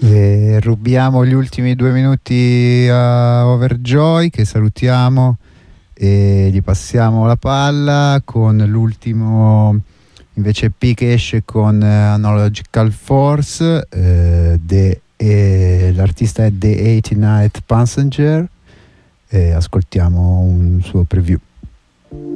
E rubiamo gli ultimi 2 minuti a Overjoy, che salutiamo, e gli passiamo la palla con l'ultimo invece EP che esce con Analogical Force, l'artista è The 89th Passenger, e ascoltiamo un suo preview.